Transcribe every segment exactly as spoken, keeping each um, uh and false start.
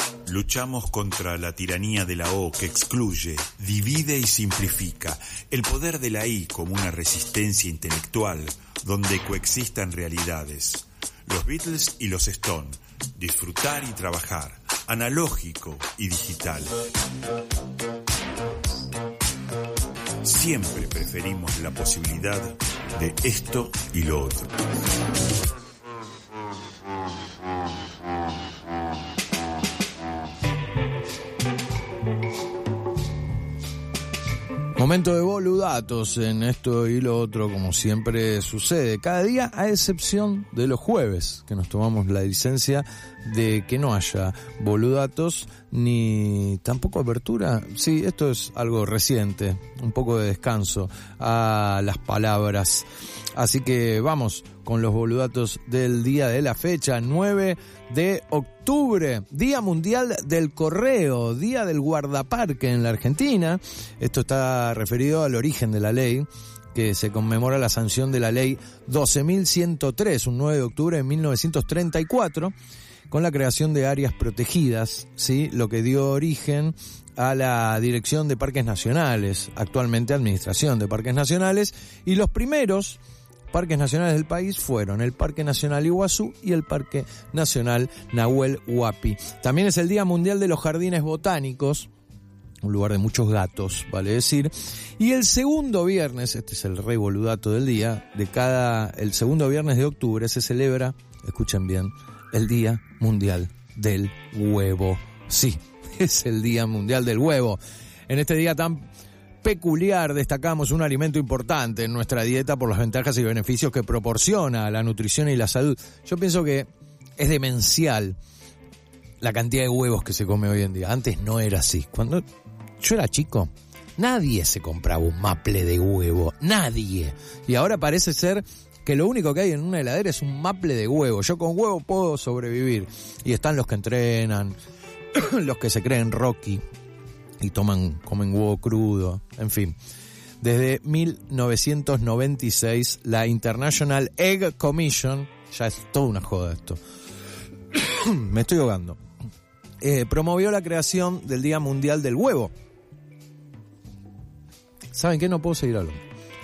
Luchamos contra la tiranía de la O que excluye, divide y simplifica, el poder de la I como una resistencia intelectual donde coexistan realidades. Los Beatles y los Stones, disfrutar y trabajar, analógico y digital. Siempre preferimos la posibilidad de esto y lo otro. Momento de boludatos en esto y lo otro, como siempre sucede cada día, a excepción de los jueves, que nos tomamos la licencia de que no haya boludatos ni tampoco apertura. Sí, esto es algo reciente, un poco de descanso a las palabras. Así que vamos con los boludatos del día de la fecha, nueve de octubre, Día Mundial del Correo, Día del Guardaparque en la Argentina. Esto está referido al origen de la ley, que se conmemora la sanción de la ley doce mil ciento tres, un nueve de octubre de mil novecientos treinta y cuatro, con la creación de áreas protegidas, ¿sí? Lo que dio origen a la Dirección de Parques Nacionales, actualmente Administración de Parques Nacionales, y los primeros parques nacionales del país fueron el Parque Nacional Iguazú y el Parque Nacional Nahuel Huapi. También es el Día Mundial de los Jardines Botánicos, un lugar de muchos gatos, vale decir. Y el segundo viernes, este es el rey boludato del día, de cada, el segundo viernes de octubre se celebra, escuchen bien, el Día Mundial del Huevo. Sí, es el Día Mundial del Huevo. En este día tan peculiar destacamos un alimento importante en nuestra dieta por las ventajas y beneficios que proporciona a la nutrición y la salud. Yo pienso que es demencial la cantidad de huevos que se come hoy en día. Antes no era así. Cuando yo era chico, nadie se compraba un maple de huevo. Nadie. Y ahora parece ser que lo único que hay en una heladera es un maple de huevo. Yo con huevo puedo sobrevivir. Y están los que entrenan, los que se creen Rocky y toman, comen huevo crudo, en fin. Desde mil novecientos noventa y seis, la International Egg Commission, ya es toda una joda esto, me estoy ahogando, eh, promovió la creación del Día Mundial del Huevo. ¿Saben qué? No puedo seguir hablando.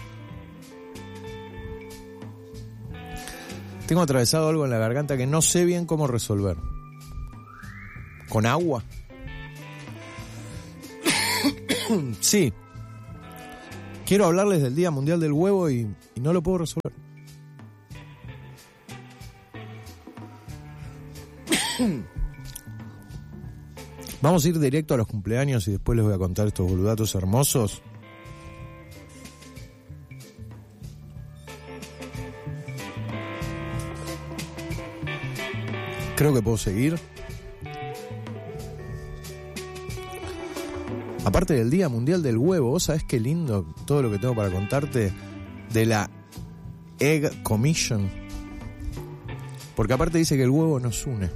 Tengo atravesado algo en la garganta que no sé bien cómo resolver. ¿Con agua? Sí. Quiero hablarles del Día Mundial del Huevo y, y no lo puedo resolver. Vamos a ir directo a los cumpleaños y después les voy a contar estos boludatos hermosos. Creo que puedo seguir. Aparte del Día Mundial del Huevo, ¿vos sabés qué lindo todo lo que tengo para contarte de la Egg Commission? Porque aparte dice que el huevo nos une,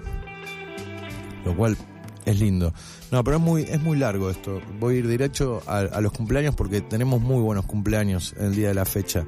lo cual es lindo. No, pero es muy es muy largo esto. Voy a ir derecho a, a los cumpleaños porque tenemos muy buenos cumpleaños el día de la fecha.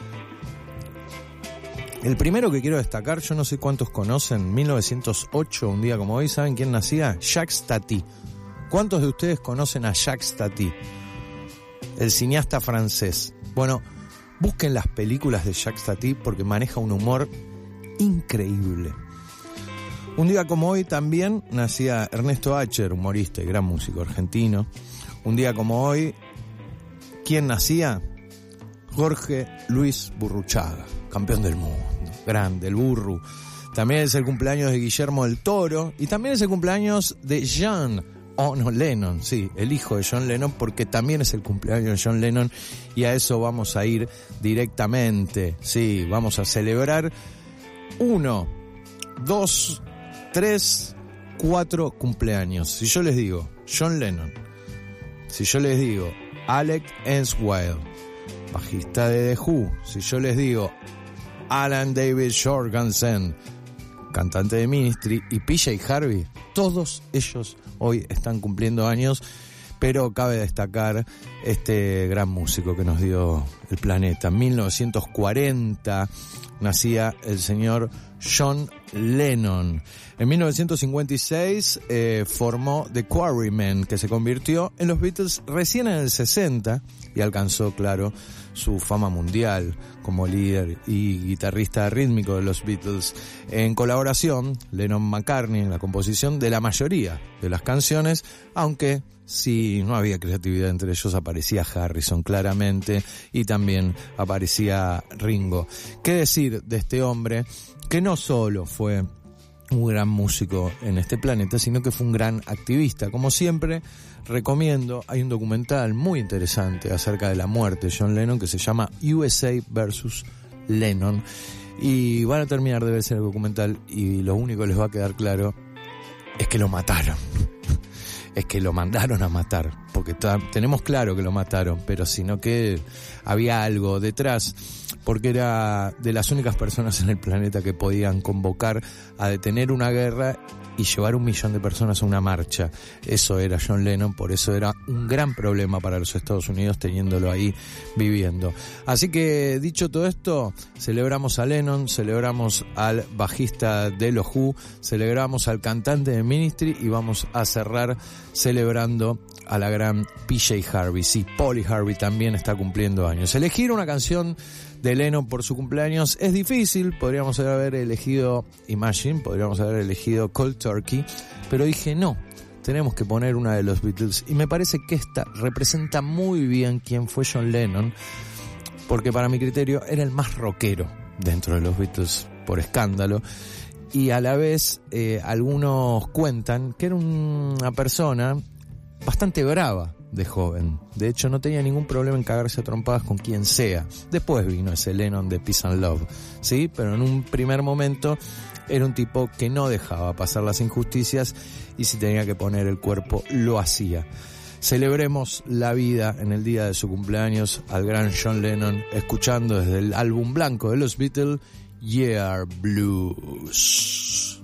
El primero que quiero destacar, yo no sé cuántos conocen, mil novecientos ocho, un día como hoy, ¿saben quién nacía? Jacques Tati. ¿Cuántos de ustedes conocen a Jacques Tati? El cineasta francés. Bueno, busquen las películas de Jacques Tati porque maneja un humor increíble. Un día como hoy también nacía Ernesto Acher, humorista y gran músico argentino. Un día como hoy, ¿quién nacía? Jorge Luis Burruchaga, campeón del mundo, grande, el burru. También es el cumpleaños de Guillermo del Toro y también es el cumpleaños de John Oh, no, Lennon, sí, el hijo de John Lennon, porque también es el cumpleaños de John Lennon y a eso vamos a ir directamente. Sí, vamos a celebrar uno, dos, tres, cuatro cumpleaños. Si yo les digo John Lennon, si yo les digo Alec Enswell, bajista de The Who, si yo les digo Alan David Jorgensen, cantante de Ministry, y P J Harvey, todos ellos hoy están cumpliendo años, pero cabe destacar este gran músico que nos dio el planeta. En mil novecientos cuarenta nacía el señor John Lennon. En mil novecientos cincuenta y seis eh, formó The Quarrymen, que se convirtió en los Beatles recién en el sesenta y alcanzó, claro, su fama mundial como líder y guitarrista rítmico de los Beatles. En colaboración, Lennon-McCartney en la composición de la mayoría de las canciones, aunque si no había creatividad entre ellos, aparecía Harrison claramente y también aparecía Ringo. ¿Qué decir de este hombre que no solo fue un gran músico en este planeta, sino que fue un gran activista? Como siempre, recomiendo, hay un documental muy interesante acerca de la muerte de John Lennon que se llama U S A versus Lennon, y van a terminar de verse el documental y lo único que les va a quedar claro es que lo mataron. Es que lo mandaron a matar, porque tenemos claro que lo mataron, pero sino que había algo detrás, porque era de las únicas personas en el planeta que podían convocar a detener una guerra y llevar un millón de personas a una marcha. Eso era John Lennon, por eso era un gran problema para los Estados Unidos teniéndolo ahí viviendo. Así que, dicho todo esto, celebramos a Lennon, celebramos al bajista de los Who, celebramos al cantante de Ministry y vamos a cerrar celebrando a la gran P J Harvey. Sí, Polly Harvey también está cumpliendo años. Elegir una canción de Lennon por su cumpleaños es difícil. Podríamos haber elegido Imagine, podríamos haber elegido Cold Turkey, pero dije no, tenemos que poner una de los Beatles, y me parece que esta representa muy bien quién fue John Lennon, porque para mi criterio era el más rockero dentro de los Beatles por escándalo, y a la vez eh, algunos cuentan que era una persona bastante brava de joven. De hecho, no tenía ningún problema en cagarse a trompadas con quien sea. Después vino ese Lennon de Peace and Love, ¿sí? Pero en un primer momento era un tipo que no dejaba pasar las injusticias y si tenía que poner el cuerpo, lo hacía. Celebremos la vida en el día de su cumpleaños al gran John Lennon, escuchando desde el álbum blanco de los Beatles, Yeah Blues.